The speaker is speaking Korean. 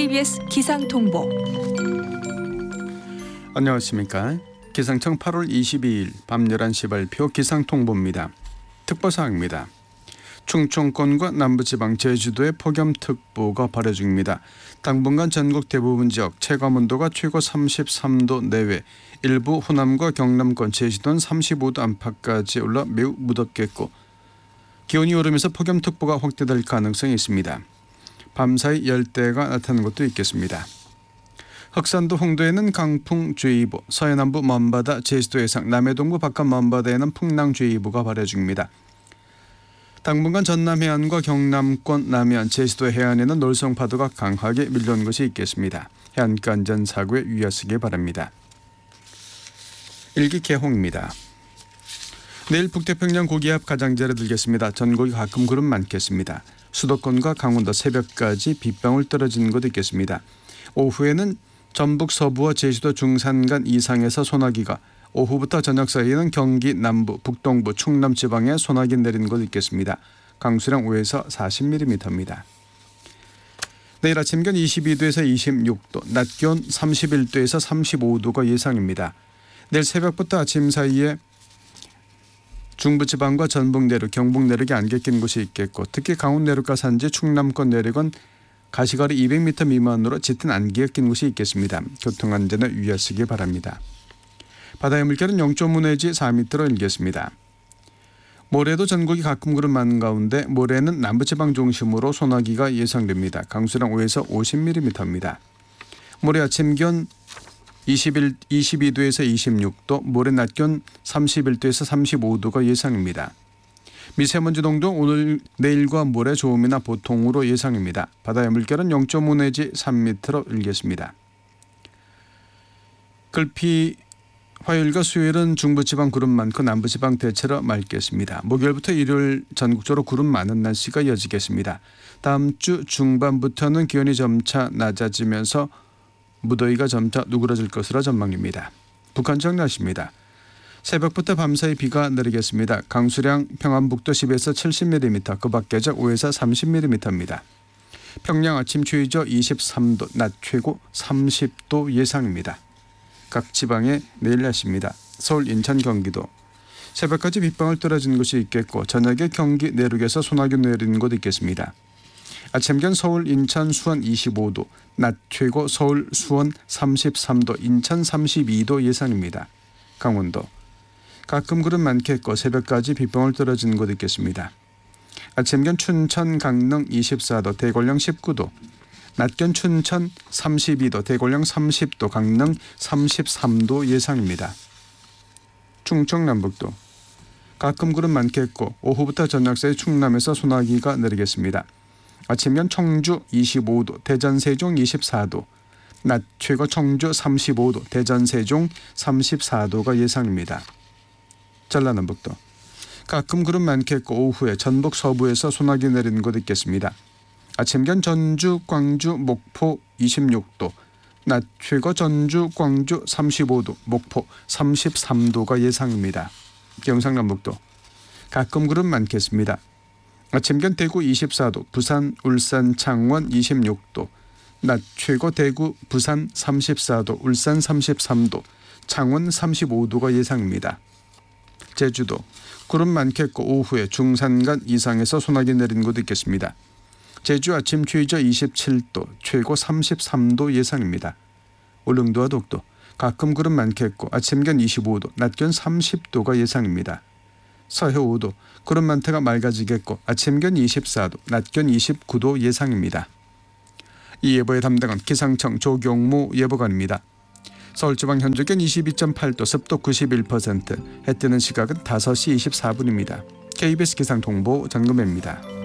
KBS 기상통보. 안녕하십니까. 기상청 8월 22일 밤 11시 발표 기상통보입니다. 특보사항입니다. 충청권과 남부지방 제주도에 폭염특보가 발효 중입니다. 당분간 전국 대부분 지역 체감온도가 최고 33도 내외, 일부 호남과 경남권 제주도는 35도 안팎까지 올라 매우 무덥겠고 기온이 오르면서 폭염특보가 확대될 가능성이 있습니다. 밤사이 열대가 나타나는 곳도 있겠습니다. 흑산도 홍도에는 강풍주의보, 서해남부 먼바다 제주도 해상, 남해동부 바깥 먼바다에는 풍랑주의보가 발효 중입니다. 당분간 전남 해안과 경남권 남해안, 제주도 해안에는 놀성 파도가 강하게 밀려오는 것이 있겠습니다. 해안가 안전사고에 유의하시기 바랍니다. 일기 개홍입니다. 내일 북태평양 고기압 가장자리 들겠습니다. 전국이 가끔 구름 많겠습니다. 수도권과 강원도 새벽까지 빗방울 떨어지는 곳도 있겠습니다. 오후에는 전북 서부와 제주도 중산간 이상에서 소나기가, 오후부터 저녁 사이에는 경기 남부, 북동부, 충남 지방에 소나기 내리는 곳 있겠습니다. 강수량 5에서 40mm입니다. 내일 아침 기온 22도에서 26도, 낮 기온 31도에서 35도가 예상입니다. 내일 새벽부터 아침 사이에 중부지방과 전북 내륙, 경북 내륙에 안개 낀 곳이 있겠고 특히 강원 내륙과 산지, 충남권 내륙은 가시거리 200m 미만으로 짙은 안개가 낀 곳이 있겠습니다. 교통안전에 유의하시기 바랍니다. 바다의 물결은 0.5 내지 4m로 일겠습니다. 모레도 전국이 가끔 구름 많은 가운데 모레는 남부지방 중심으로 소나기가 예상됩니다. 강수량 5에서 50mm입니다. 모레 아침 기온 22도에서 26도, 모레 낮 기온 31도에서 35도가 예상입니다. 미세먼지 농도 오늘 내일과 모레 좋음이나 보통으로 예상입니다. 바다의 물결은 0.5 내지 3m로 일겠습니다. 글피 화요일과 수요일은 중부지방 구름 많고 남부지방 대체로 맑겠습니다. 목요일부터 일요일 전국적으로 구름 많은 날씨가 이어지겠습니다. 다음 주 중반부터는 기온이 점차 낮아지면서 무더위가 점차 누그러질 것으로 전망입니다. 북한 지역 날씨입니다. 새벽부터 밤사이 비가 내리겠습니다. 강수량 평안북도 10에서 70mm, 그 밖의 지역 5에서 30mm입니다. 평양 아침 최저 23도, 낮 최고 30도 예상입니다. 각 지방의 내일 날씨입니다. 서울, 인천, 경기도 새벽까지 빗방울 떨어지는 곳이 있겠고 저녁에 경기 내륙에서 소나기 내리는 곳 있겠습니다. 아침 기온 서울, 인천, 수원 25도, 낮 최고 서울, 수원 33도, 인천 32도 예상입니다. 강원도 가끔 구름 많겠고 새벽까지 빗방울 떨어지는 곳 있겠습니다. 아침 기온 춘천, 강릉 24도, 대관령 19도, 낮 기온 춘천 32도, 대관령 30도, 강릉 33도 예상입니다. 충청남북도 가끔 구름 많겠고 오후부터 저녁 사이 충남에서 소나기가 내리겠습니다. 아침 기온 청주 25도, 대전 세종 24도, 낮 최고 청주 35도, 대전 세종 34도가 예상입니다. 전라남북도 가끔 구름 많겠고 오후에 전북 서부에서 소나기 내리는 곳 있겠습니다. 아침 기온 전주, 광주, 목포 26도, 낮 최고 전주, 광주 35도, 목포 33도가 예상입니다. 경상남북도 가끔 구름 많겠습니다. 아침 기온 대구 24도, 부산, 울산, 창원 26도, 낮 최고 대구, 부산 34도, 울산 33도, 창원 35도가 예상입니다. 제주도 구름 많겠고 오후에 중산간 이상에서 소나기 내리는 곳 있겠습니다. 제주 아침 최저 27도, 최고 33도 예상입니다. 울릉도와 독도 가끔 구름 많겠고 아침 기온 25도, 낮 기온 30도가 예상입니다. 서해 5도 구름 많다가 맑아지겠고 아침 기온 24도, 낮 기온 29도 예상입니다. 이 예보의 담당은 기상청 조경무 예보관입니다. 서울지방 현재 기온 22.8도, 습도 91%, 해 뜨는 시각은 5시 24분입니다. KBS 기상통보 정금혜입니다.